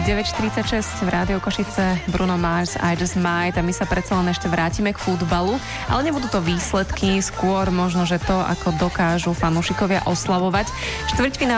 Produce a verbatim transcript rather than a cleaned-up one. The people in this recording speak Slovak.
deväť štyridsaťšesť v Rádiu Košice, Bruno Mars, I Just Might, a my sa predsa len ešte vrátime k futbalu, ale nebudú to výsledky, skôr možno, že to, ako dokážu fanúšikovia oslavovať. Štvrťfinále